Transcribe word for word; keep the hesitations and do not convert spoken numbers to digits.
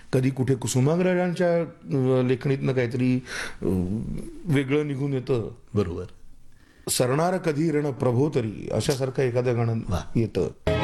कधी कुठे कुसुमाग्रजांच्या अ, लेखणीतनं काहीतरी अ, वेगळं निघून येतं. बरोबर. सरणार कधी रण प्रभो तरी अशासारखं एखादं गाणं वा. येतं.